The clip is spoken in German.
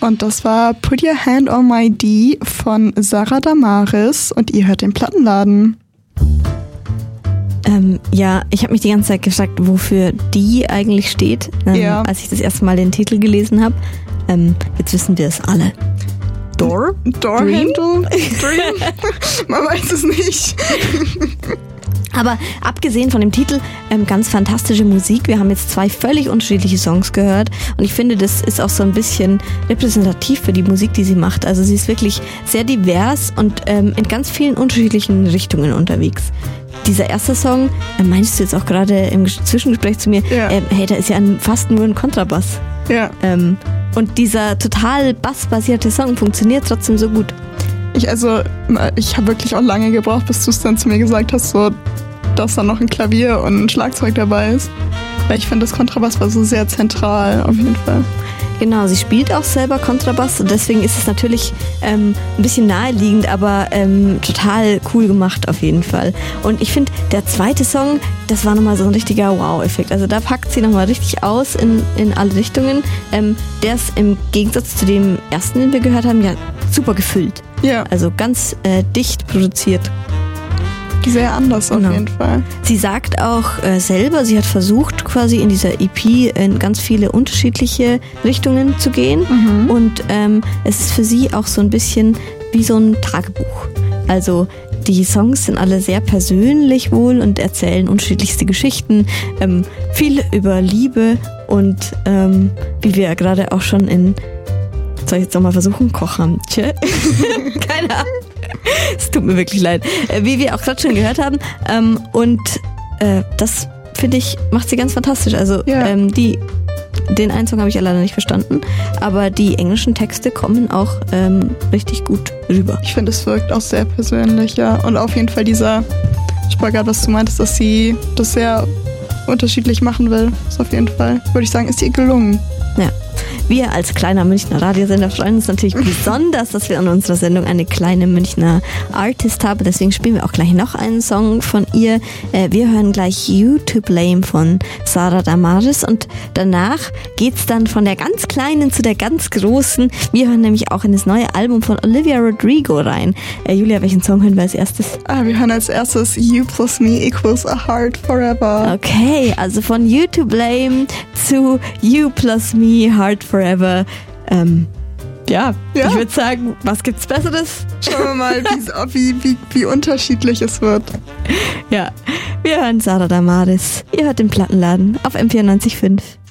Und das war Put Your Hand on My D von Sarah Damaris und ihr hört den Plattenladen. Ja, ich habe mich die ganze Zeit gefragt, wofür die eigentlich steht, als ich das erste Mal den Titel gelesen habe. Jetzt wissen wir es alle. Door Handle? Dream? Man weiß es nicht. Aber abgesehen von dem Titel, ganz fantastische Musik. Wir haben jetzt 2 völlig unterschiedliche Songs gehört und ich finde, das ist auch so ein bisschen repräsentativ für die Musik, die sie macht. Also sie ist wirklich sehr divers und in ganz vielen unterschiedlichen Richtungen unterwegs. Dieser erste Song, meinst du jetzt auch gerade im Zwischengespräch zu mir, hey, da ist ja fast nur ein Kontrabass. Ja. Und dieser total bassbasierte Song funktioniert trotzdem so gut. Ich habe wirklich auch lange gebraucht, bis du es dann zu mir gesagt hast, so, dass da noch ein Klavier und ein Schlagzeug dabei ist. Weil ich finde, das Kontrabass war so sehr zentral, auf jeden Fall. Genau, sie spielt auch selber Kontrabass und deswegen ist es natürlich ein bisschen naheliegend, aber total cool gemacht auf jeden Fall. Und ich finde, der zweite Song, das war nochmal so ein richtiger Wow-Effekt. Also da packt sie nochmal richtig aus in alle Richtungen. Der ist im Gegensatz zu dem ersten, den wir gehört haben, ja super gefüllt. Ja. Also ganz dicht produziert. Sehr anders auf jeden Fall. Sie sagt auch selber, sie hat versucht quasi in dieser EP in ganz viele unterschiedliche Richtungen zu gehen und es ist für sie auch so ein bisschen wie so ein Tagebuch. Also die Songs sind alle sehr persönlich wohl und erzählen unterschiedlichste Geschichten, viel über Liebe und wie wir ja gerade auch schon soll ich jetzt nochmal versuchen? Kochantje? Keine Ahnung. Es tut mir wirklich leid. Wie wir auch gerade schon gehört haben. Und das, finde ich, macht sie ganz fantastisch. Also den einen Song habe ich ja leider nicht verstanden, aber die englischen Texte kommen auch richtig gut rüber. Ich finde, es wirkt auch sehr persönlich, ja. Und auf jeden Fall dieser Spagat, was du meintest, dass sie das sehr unterschiedlich machen will, ist auf jeden Fall, würde ich sagen, ist ihr gelungen. Ja. Wir als kleiner Münchner Radiosender freuen uns natürlich besonders, dass wir in unserer Sendung eine kleine Münchner Artist haben. Deswegen spielen wir auch gleich noch einen Song von ihr. Wir hören gleich You to Blame von Sarah Damaris und danach geht's dann von der ganz Kleinen zu der ganz Großen. Wir hören nämlich auch in das neue Album von Olivia Rodrigo rein. Julia, welchen Song hören wir als erstes? Wir hören als erstes You plus Me equals a Heart Forever. Okay, also von You to Blame zu You plus Me Heart Forever. Ja, ich würde sagen, was gibt's Besseres? Schauen wir mal, wie unterschiedlich es wird. Ja, wir hören Sarah Damaris. Ihr hört den Plattenladen auf M94.5.